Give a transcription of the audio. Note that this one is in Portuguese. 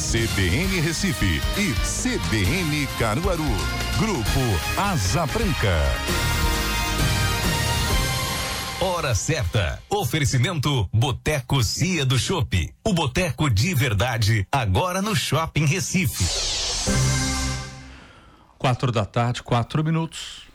CBN Recife e CBN Caruaru. Grupo Asa Branca. Hora certa. Oferecimento Boteco Cia do Chopp. O boteco de verdade, agora no Shopping Recife. 4 da tarde, 4 minutos.